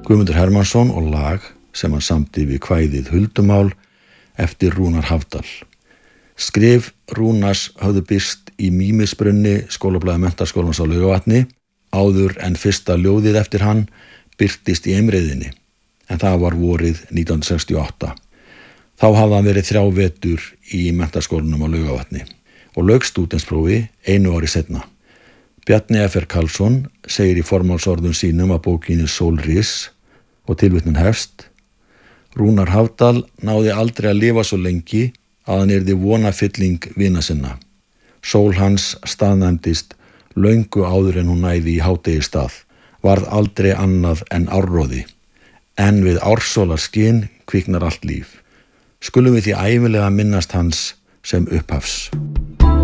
Guðmundur Hermannsson og lag sem hann samdi við kvæðið Huldumál eftir Rúnar Hafdal. Skrif Rúnars höfðu birst í Mýmisbrunni skólablaði Menntaskólans á Laugavatni áður en fyrsta ljóðið eftir hann birtist í Eimreiðinni, en það var vorið 1968. Þá hafði hann verið 3 vetur í Menntaskólanum á Laugavatni og lauk stúdentsprófi 1 ári seinna. Bjarni F.R. Karlsson segir í formálsorðum sínum að bókinni Sólris og tilvitnun hefst: Rúnar Hafdal náði aldrei að lifa svo lengi að hann yrði vonafylling vina sinna. Sól hans staðnæmdist löngu áður en hún næði í hádegistað, varð aldrei annað en árroði. En við ársólar skin kviknar allt líf. Skulum við því ævinlega minnast hans sem upphafs.